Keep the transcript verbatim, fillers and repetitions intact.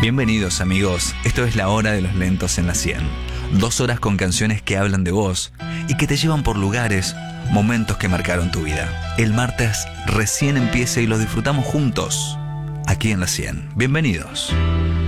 Bienvenidos amigos, esto es La Hora de los Lentos en la cien. Dos horas con canciones que hablan de vos y que te llevan por lugares, momentos que marcaron tu vida. El martes recién empieza y los disfrutamos juntos, aquí en la cien. Bienvenidos.